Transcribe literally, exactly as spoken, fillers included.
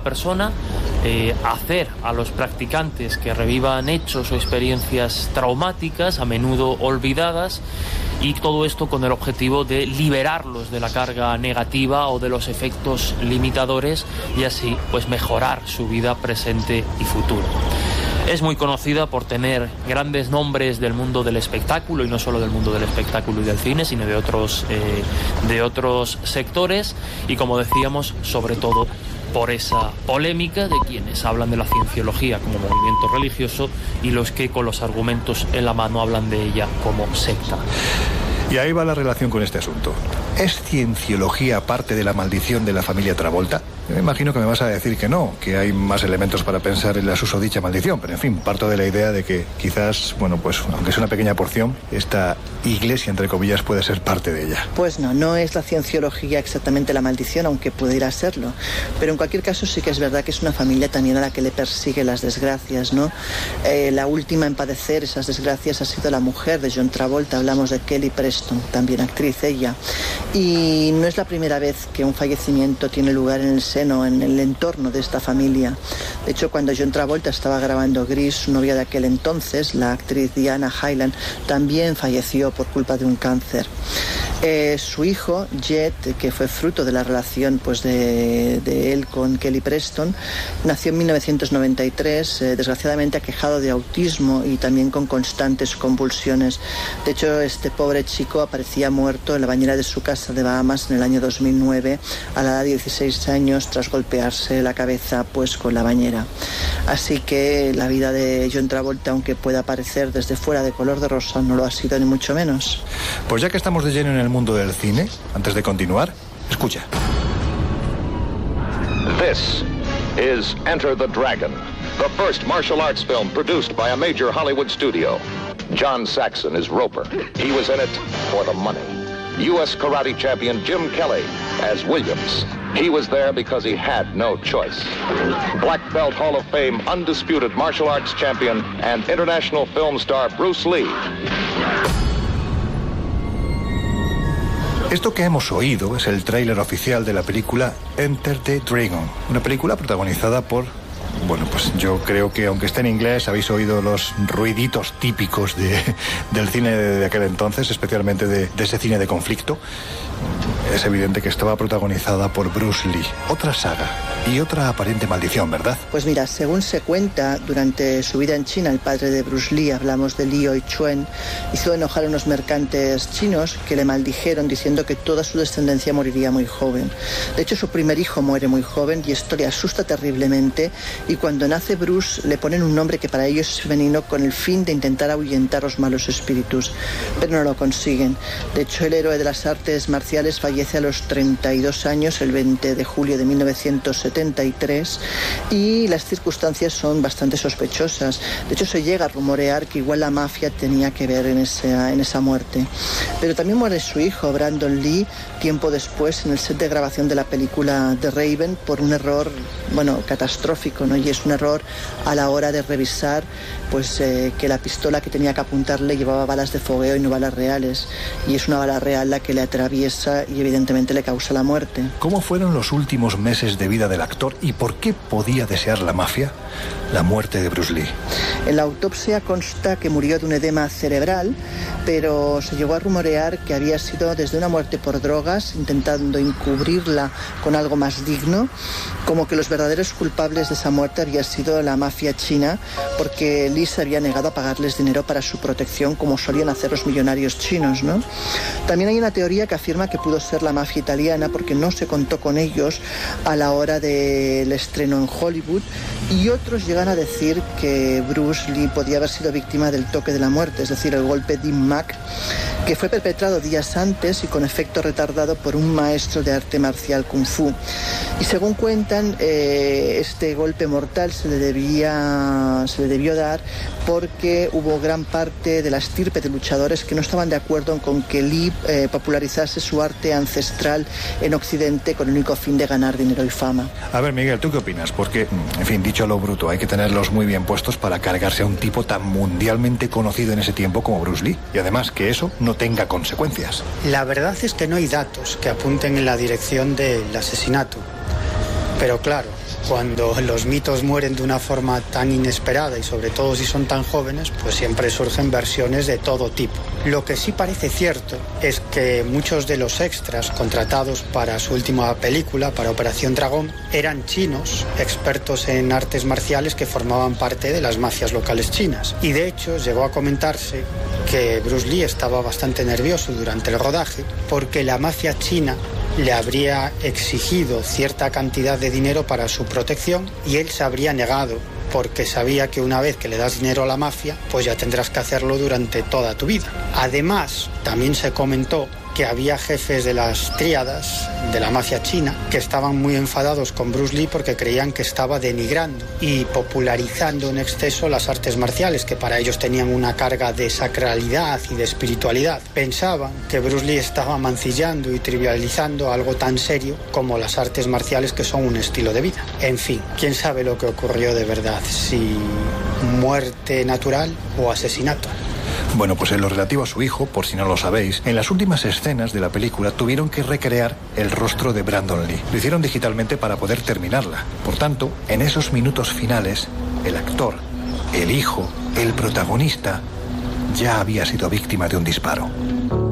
persona, eh, hacer a los practicantes que revivan hechos o experiencias traumáticas, a menudo olvidadas, y todo esto con el objetivo de liberarlos de la carga negativa o de los efectos limitadores y así pues mejorar su vida presente y futuro. Es muy conocida por tener grandes nombres del mundo del espectáculo, y no solo del mundo del espectáculo y del cine, sino de otros, eh, de otros sectores, y como decíamos, sobre todo por esa polémica de quienes hablan de la cienciología como movimiento religioso y los que con los argumentos en la mano hablan de ella como secta. Y ahí va la relación con este asunto. ¿Es cienciología parte de la maldición de la familia Travolta? Me imagino que me vas a decir que no, que hay más elementos para pensar en la susodicha maldición, pero en fin, parto de la idea de que quizás, bueno, pues aunque es una pequeña porción, esta iglesia, entre comillas, puede ser parte de ella. Pues no, no es la cienciología exactamente la maldición, aunque pudiera serlo, pero en cualquier caso sí que es verdad que es una familia también a la que le persigue las desgracias, ¿no? Eh, la última en padecer esas desgracias ha sido la mujer de John Travolta, hablamos de Kelly Preston, también actriz ella, y no es la primera vez que un fallecimiento tiene lugar en el seno, en el entorno de esta familia. De hecho, cuando John Travolta estaba grabando Grease, su novia de aquel entonces, la actriz Diana Hyland, también falleció por culpa de un cáncer. Eh, su hijo, Jet, que fue fruto de la relación pues, de, de él con Kelly Preston, nació en mil novecientos noventa y tres, eh, desgraciadamente aquejado de autismo y también con constantes convulsiones. De hecho, este pobre chico aparecía muerto en la bañera de su casa de Bahamas en el año dos mil nueve, a la edad de dieciséis años, tras golpearse la cabeza pues, con la bañera. Así que la vida de John Travolta, aunque pueda parecer desde fuera de color de rosa, no lo ha sido ni mucho menos. Pues ya que estamos de lleno en el mundo del cine, antes de continuar, escucha. This is Enter the Dragon, the first martial arts film produced by a major Hollywood studio. John Saxon is Roper. He was in it for the money. U S karate champion Jim Kelly as Williams. He was there because he had no choice. Black Belt Hall of Fame undisputed martial arts champion and international film star Bruce Lee. Esto que hemos oído es el tráiler oficial de la película Enter the Dragon, una película protagonizada por... Bueno, pues yo creo que aunque esté en inglés habéis oído los ruiditos típicos de, del cine de, de aquel entonces, especialmente de, de ese cine de conflicto. Es evidente que estaba protagonizada por Bruce Lee. Otra saga y otra aparente maldición, ¿verdad? Pues mira, según se cuenta, durante su vida en China, el padre de Bruce Lee, hablamos de Li Oichuen, hizo enojar a unos mercantes chinos que le maldijeron diciendo que toda su descendencia moriría muy joven. De hecho, su primer hijo muere muy joven y esto le asusta terriblemente, y cuando nace Bruce le ponen un nombre que para ellos es femenino con el fin de intentar ahuyentar los malos espíritus, pero no lo consiguen. De hecho, el héroe de las artes marciales fallece a los treinta y dos años, el veinte de julio de mil novecientos setenta y tres, y las circunstancias son bastante sospechosas. De hecho, se llega a rumorear que igual la mafia tenía que ver en esa, en esa muerte. Pero también muere su hijo, Brandon Lee, tiempo después en el set de grabación de la película The Raven por un error, bueno, catastrófico, ¿no? Y es un error a la hora de revisar pues eh, que la pistola que tenía que apuntarle llevaba balas de fogueo y no balas reales, y es una bala real la que le atraviesa y evidentemente le causa la muerte. ¿Cómo fueron los últimos meses de vida del actor y por qué podía desear la mafia la muerte de Bruce Lee? En la autopsia consta que murió de un edema cerebral, pero se llegó a rumorear que había sido desde una muerte por drogas, intentando encubrirla con algo más digno, como que los verdaderos culpables de esa muerte había sido la mafia china, porque Lee se había negado a pagarles dinero para su protección, como solían hacer los millonarios chinos, ¿no? También hay una teoría que afirma que pudo ser la mafia italiana, porque no se contó con ellos a la hora del estreno en Hollywood, y otros llegan a decir que Bruce Lee podía haber sido víctima del toque de la muerte, es decir, el golpe Dim Mak, que fue perpetrado días antes y con efecto retardado por un maestro de arte marcial Kung Fu. Y según cuentan, eh, este golpe mortal se le, debía, se le debió dar porque hubo gran parte de la estirpe de luchadores que no estaban de acuerdo con que Lee eh, popularizase su arte ancestral en Occidente con el único fin de ganar dinero y fama. A ver, Miguel, ¿tú qué opinas? Porque, en fin, dicho a lo bruto, hay que tenerlos muy bien puestos para cargarse a un tipo tan mundialmente conocido en ese tiempo como Bruce Lee. Y además que eso no tenga consecuencias. La verdad es que no hay datos que apunten en la dirección del asesinato. Pero claro, Cuando los mitos mueren de una forma tan inesperada y sobre todo si son tan jóvenes, pues siempre surgen versiones de todo tipo. Lo que sí parece cierto es que muchos de los extras contratados para su última película, para Operación Dragón, eran chinos, expertos en artes marciales que formaban parte de las mafias locales chinas. Y de hecho llegó a comentarse que Bruce Lee estaba bastante nervioso durante el rodaje porque la mafia china le habría exigido cierta cantidad de dinero para su protección y él se habría negado porque sabía que una vez que le das dinero a la mafia, pues ya tendrás que hacerlo durante toda tu vida. Además, también se comentó que había jefes de las tríadas de la mafia china que estaban muy enfadados con Bruce Lee porque creían que estaba denigrando y popularizando en exceso las artes marciales, que para ellos tenían una carga de sacralidad y de espiritualidad. Pensaban que Bruce Lee estaba mancillando y trivializando algo tan serio como las artes marciales, que son un estilo de vida. En fin, quién sabe lo que ocurrió de verdad, si muerte natural o asesinato. Bueno, pues en lo relativo a su hijo, por si no lo sabéis, en las últimas escenas de la película tuvieron que recrear el rostro de Brandon Lee. Lo hicieron digitalmente para poder terminarla. Por tanto, en esos minutos finales, el actor, el hijo, el protagonista, ya había sido víctima de un disparo.